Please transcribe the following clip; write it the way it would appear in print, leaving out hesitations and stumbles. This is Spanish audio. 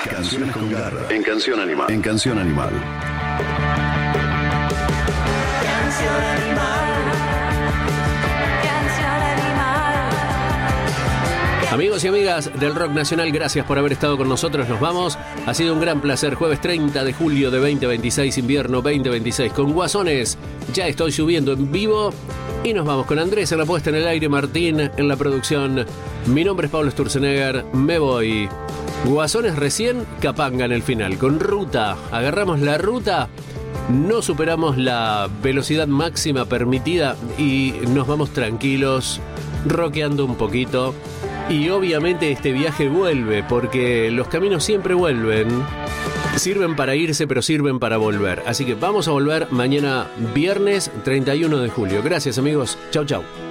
Canciones con garra. En Canción Animal. En Canción Animal. Canción Animal. Canción Animal. Amigos y amigas del rock nacional, gracias por haber estado con nosotros. Nos vamos. Ha sido un gran placer. Jueves 30 de julio de 2026, invierno 2026. Con Guasones, ya estoy subiendo en vivo. Y nos vamos con Andrés en la puesta en el aire, Martín en la producción. Mi nombre es Pablo Sturzenegger. Me voy. Guasones recién, Capanga en el final. Con ruta. Agarramos la ruta. No superamos la velocidad máxima permitida y nos vamos tranquilos, rockeando un poquito. Y obviamente este viaje vuelve, porque los caminos siempre vuelven. Sirven para irse, pero sirven para volver. Así que vamos a volver mañana viernes 31 de julio. Gracias, amigos. Chau, chau.